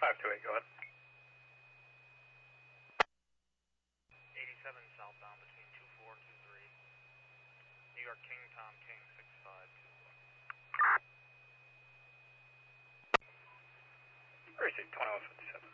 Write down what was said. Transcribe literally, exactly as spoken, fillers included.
five two eight, go ahead. eighty-seven southbound between two four two three. New York King, Tom King, six five two one. Receive twenty-one fifty-seven.